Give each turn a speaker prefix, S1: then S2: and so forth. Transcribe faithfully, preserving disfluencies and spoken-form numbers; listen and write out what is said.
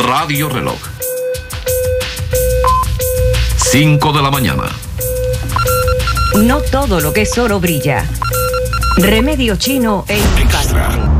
S1: Radio Reloj. cinco de la mañana.
S2: No todo lo que es oro brilla. Remedio chino e
S1: Extra.